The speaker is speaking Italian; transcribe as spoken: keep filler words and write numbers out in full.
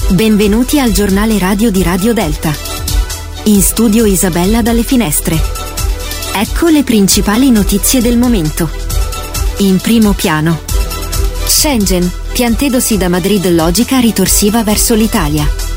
Benvenuti al giornale radio di Radio Delta. In studio Isabella dalle finestre. Ecco le principali notizie del momento. In primo piano. Schengen, piantedosi da Madrid logica ritorsiva verso l'Italia.